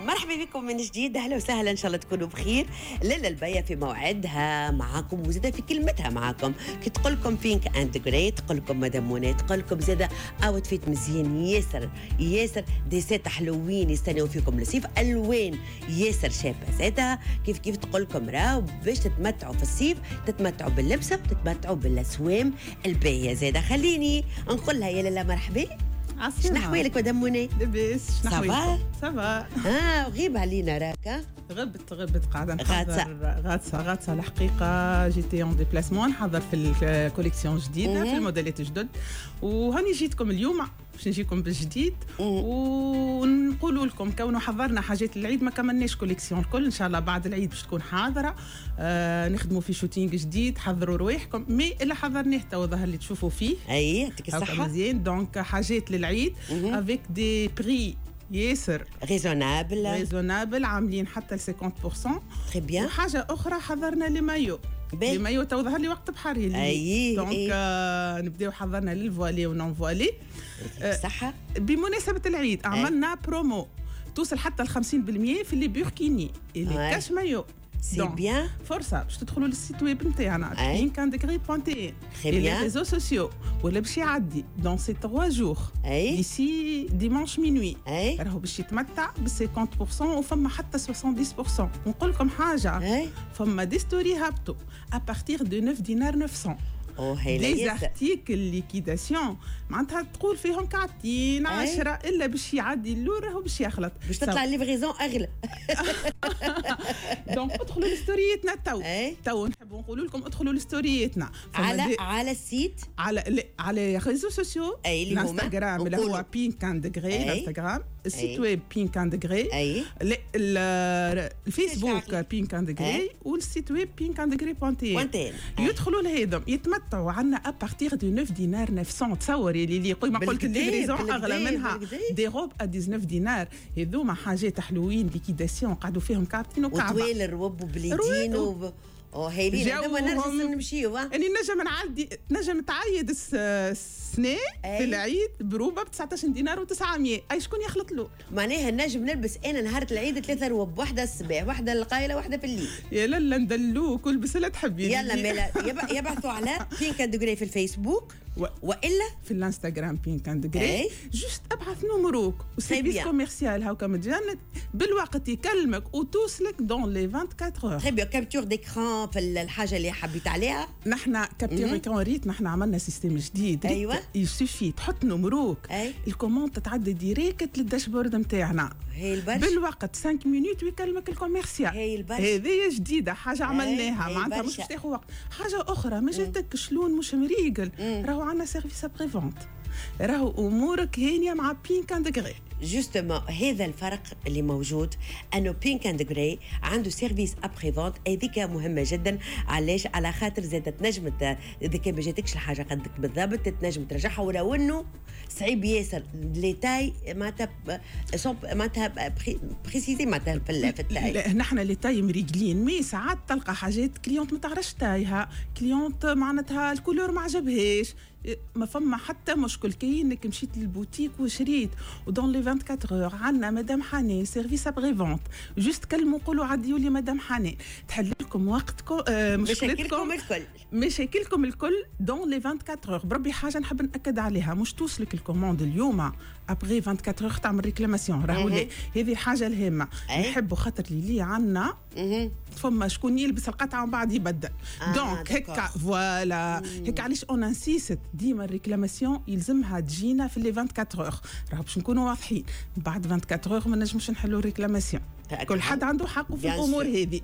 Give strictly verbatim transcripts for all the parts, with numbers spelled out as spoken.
مرحبا بكم من جديد، اهلا وسهلا، ان شاء الله تكونوا بخير. لاله البيا في موعدها معاكم وزاده في كلمتها معاكم. كي تقول لكم بينك اند جراي، تقول لكم مدام منى، تقول لكم زاده اوتفيت مزيان ياسر ياسر، ديسات حلوين يستناو فيكم الصيف، الوان ياسر شابه زاده. كيف كيف تقول لكم راهو باش تتمتعوا في الصيف، تتمتعوا باللبسه وتتمتعوا بالاسوام الباهيه زاده. خليني نقول لها يا لاله مرحبا. شنو احوالك مدام منى؟ لاباس. شنو احوالك؟ صافا. اه غيب علينا راك. غبت غبت قاعده نحضر غاتسه غاتسه الحقيقه. جيتي اون ديبلاسمون نحضر في الكوليكسيون جديده في الموديلات جدد، وهاني جيتكم اليوم باش نجيكم بالجديد ونقولوا لكم كونوا حضرنا حاجات للعيد، ما كملناش كوليكسيون الكل، ان شاء الله بعد العيد باش تكون حاضره. آه نخدموا في شوتينغ جديد، حضروا رواحكم. مي اللي حضرناه تو ظهر اللي تشوفوا فيه اي يعطيك الصحه مزيان. دونك حاجات للعيد افيك دي بري ياسر ريزونابل ريزونابل، عاملين حتى ل خمسين بالمية. تري بيان. وحاجه اخرى حضرنا لي مايو لي مايو تو ظهر لي وقت بحري. اي دونك أي. آه نبداو حضرنا للفوالي ونون فوالي. آه صحه. بمناسبه العيد عملنا برومو توصل حتى ل خمسين بالمية في اللي بوركيني اللي كاش مايو. سي بيان. فرصه باش تدخلوا للسيت ويب نتاعنا بينك اند جراي بوان تي ان، تري لي ريزو سوسيو، ولا باش يعدي دون سي ثلاثة جور ديسي ديمانش مينوي راهو باش يتمتع ب خمسين بالمية وفما حتى سبعين بالمية. ونقول لكم حاجه، فما دي ستوري هابطوا ابارتيغ دو تسعة دينار تسعمية. او هي دي ارتيكل ليكيداسيون معناتها تقول فيهم كعتين عشرة الا باش يعدي اللور راهو باش يخلط، باش تطلع ليفريزون اغلى. دونك ادخلوا لستوريتنا تو تو نحبوا نقولوا لكم ادخلوا لستوريتنا على على السيت، على على ريزو سوسيو، الانستغرام اللي هو بينك اند جراي، الانستغرام، السيت ويب بينك اند جراي، الفيسبوك بينك اند جراي، والسيت ويب بينك اند جراي بوان تي ان. يدخلوا لهذم يتمتعوا عندنا ابارتيغ دو تسعة دينار تسعمية. تصوري اللي يقول ما قلت الليفريزون اغلى منها، دي روب ا تسعطاش دينار. هذوما حاجات حلوين ليكيداسيون قعدوا فيهم كابتن وكعبه وطويل الروب وبليدين و او هايلين. هذوما نرجع نمشيو اني نجم نعدي نجم تعيد السنه في العيد بروبه ب تسعطاش دينار و900. اي شكون يخلط له؟ معناها نجم نلبس انا نهار العيد ثلاثه روب، واحده الصباح، واحده القايله، واحده في الليل. يا لالا ندلوك ولبس اللي تحبي. يلا ميلا يبعثوا على بينك اند جراي في الفيسبوك و... والا في الانستغرام بينك اند جراي. جوست ابعث نمروك وسيرفيس كوميرسيال هاكا متجند بالوقت يكلمك وتوصلك دون لي أربعة وعشرين اور. تري بيان. كابتور ديكران في الحاجه اللي حبيت عليها. نحن كابتور ديكران ريت، نحن عملنا سيستم جديد. ايوه يسوفي تحط نمروك، الكوموند تتعدى ديريكت للداشبورد نتاعنا. هي البرش بالوقت خمسة مينوت ويكلمك الكوميرسيال. هي البرش. هذه جديده حاجه عملناها، معناتها مش باش تاخذ وقت. حاجه اخرى ما جاتك شلون مش مريقل، راهو عندنا سيرفيس ابري فونت، راهو امورك هانيه مع بينك اند جراي. جوستومون هذا الفرق اللي موجود، انه بينك اند جراي عنده سيرفيس ابري فونت. هذيك مهمه جدا. علاش؟ على خاطر زادت تنجم اذا كان ما جاتكش الحاجه قدك بالضبط تنجم ترجعها، ولو انه صعيب ياسر لي تاي معناتها معناتها بريسيزي معناتها في التاي. نحن لي تاي مريقلين، مي ساعات تلقى حاجات كليونت ما تعرفش تايها، كليونت معناتها الكولور ما عجبهاش، ما فما حتى مشكل. كاينك مشيت للبوتيك وشريت ودون لي أربعة وعشرين اور عندنا مدام حنان سيرفيس ابري فونت. جوست كلموا قولوا عديوا لي مدام حنان تحل لكم وقتكم آه مشاكلكم الكل مشاكلكم الكل دون لي أربعة وعشرين اور. بربي حاجه نحب ناكد عليها، مش توصلك الكوموند اليوم ابري أربعة وعشرين اور تعمل ريكلاماسيون. راهو هذه حاجه الهامه نحبوا، خاطر لي عندنا فما شكون يلبس القطعه ومن بعد يبدل. دونك هكا فوالا هكا علاش اون انسيست ديما الريكلاماسيون يلزمها تجينا في لي أربعة وعشرين اور. راه باش نكونوا واضحين، بعد أربعة وعشرين اور ما نجمش نحلوا الريكلاماسيون. كل حد عنده حقه في الامور هذه.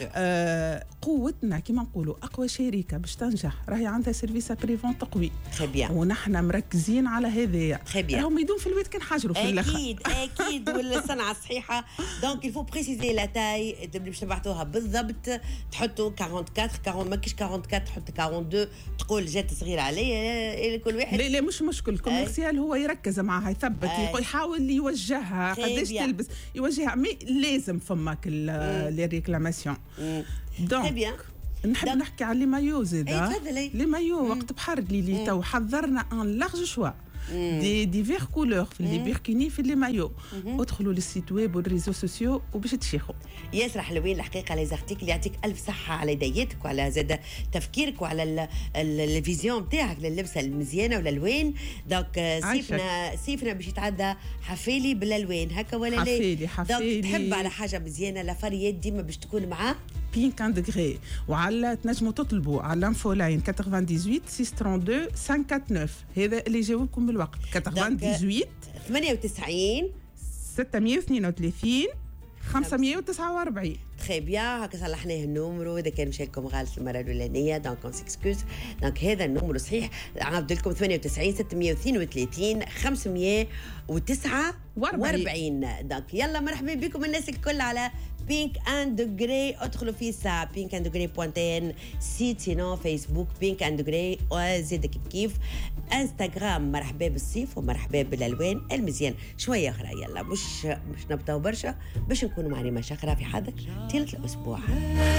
آه قوتنا كما نقولوا اقوى شركه باش تنجح راهي عندها سيرفيس ابري فونت قوي، ونحن مركزين على هذايا. راهم يدوم في الوقت كنحاجروا في الاخر. اكيد اكيد والصنعه الصحيحه. دونك الفو بريسيزي لا تاي باش تبعثوها بالضبط، تحطوا أربعة وأربعين أربعين ماكيش أربعة وأربعين تحط اثنين وأربعين، تقول جات صغيره عليا كل واحد. لا لا مش مشكل، الكوميرسيال هو يركز معها يثبت يحاول يوجهها قداش تلبس يوجهها، مي لازم فماك لي ريكلاماسيون. دونك نحب نحكي على لي مايو زاده. تفضلي. لي مايو وقت بحر اللي تو حضرنا ان لارج شوا دي ديفير كولور في اللي بيركيني في اللي مايو. ادخلوا للسيت ويب والريزو سوسيو وباش تشيخوا. ياسر حلوين الحقيقه لي زارتيكل، يعطيك الف صحه على يديتك وعلى زاد تفكيرك وعلى الفيزيون نتاعك لللبسه المزيانه والالوان. دونك سيفنا سيفنا باش يتعدى حفيلي بالالوان هكا ولا لا؟ حفيلي حفيلي. دونك تحب على حاجه مزيانه لافاريات ديما باش تكون معاه بينك ان دغري. وعلى تنجموا تطلبوا على لانفو لاين ثمانية وثمانين ستة اثنين اثنين خمسة تسعة تسعة. هذا اللي يجاوبكم بالوقت. ثمانية وثمانين ثمانية وتسعين ستمائة واثنين وثلاثين خمسمائة وتسعة وأربعين. تخي بيان هكا صلحناه النومرو اذا كان مشى لكم غالط المره الاولانيه دونك اون سيكسكوز. دونك هذا النومرو صحيح عاود لكم ثمانية وتسعين ستمائة واثنين وثلاثين خمسمائة وتسعة وأربعين. دونك يلا مرحبا بكم الناس الكل على بينك اند جراي. ادخلوا في ساعه بينك اند جراي بوانتين سيت سينو فيسبوك بينك اند جراي وزيد كيف كيف انستغرام. مرحبا بالصيف ومرحبا بالالوان المزيان. شويه اخرى يلا مش مش نبطاو برشا باش نكونوا مع ريما شخرة في حدك طيله الاسبوع.